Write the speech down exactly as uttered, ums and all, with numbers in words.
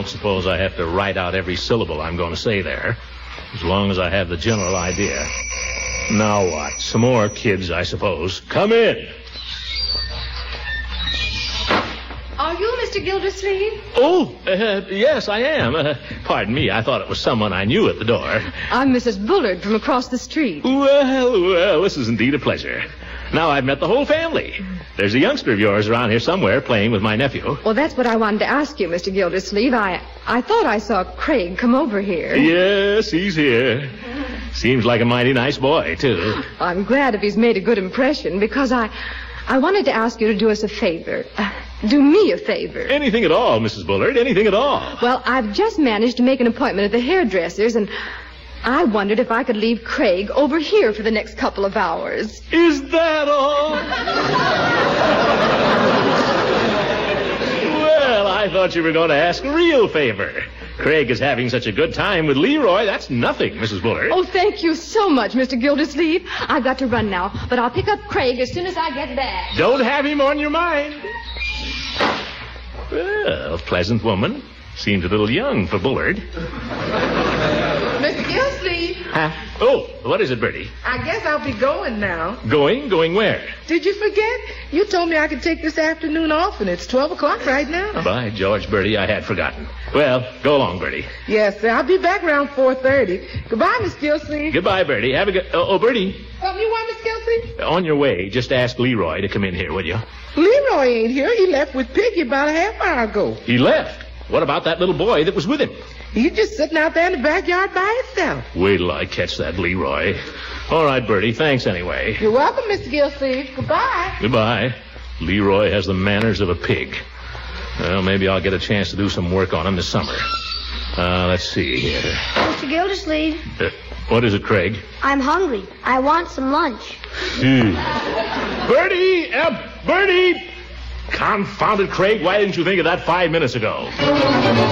don't suppose I have to write out every syllable I'm going to say there, as long as I have the general idea. Now what? Some more kids, I suppose. Come in. Are you Mister Gildersleeve? Oh, uh, yes, I am. Uh, pardon me, I thought it was someone I knew at the door. I'm Missus Bullard from across the street. Well, well, this is indeed a pleasure. Now I've met the whole family. There's a youngster of yours around here somewhere playing with my nephew. Well, that's what I wanted to ask you, Mister Gildersleeve. I, I thought I saw Craig come over here. Yes, he's here. Seems like a mighty nice boy, too. I'm glad if he's made a good impression, because I, I wanted to ask you to do us a favor. Uh, do me a favor. Anything at all, Missus Bullard, anything at all. Well, I've just managed to make an appointment at the hairdresser's, and I wondered if I could leave Craig over here for the next couple of hours. Is that all? Well, I thought you were going to ask a real favor. Craig is having such a good time with Leroy. That's nothing, Missus Bullard. Oh, thank you so much, Mister Gildersleeve. I've got to run now, but I'll pick up Craig as soon as I get back. Don't have him on your mind. Well, pleasant woman. Seems a little young for Bullard. Mister Gildersleeve. Huh? Oh, what is it, Bertie? I guess I'll be going now. Going? Going where? Did you forget? You told me I could take this afternoon off, and it's twelve o'clock right now. By George, Bertie, I had forgotten. Well, go along, Bertie. Yes, sir. I'll be back around four thirty. Goodbye, Miss Gildersleeve. Goodbye, Bertie. Have a good... Oh, oh, Bertie. Something you want, Miss Gildersleeve? On your way, just ask Leroy to come in here, will you? Leroy ain't here. He left with Piggy about a half hour ago. He left? What about that little boy that was with him? He's just sitting out there in the backyard by himself. Wait till I catch that Leroy. All right, Bertie. Thanks anyway. You're welcome, Mister Gildersleeve. Goodbye. Goodbye. Leroy has the manners of a pig. Well, maybe I'll get a chance to do some work on him this summer. Uh, let's see here. Mister Gildersleeve, Uh, what is it, Craig? I'm hungry. I want some lunch. Hmm. Bertie! Uh, Bertie! Confounded Craig, why didn't you think of that five minutes ago?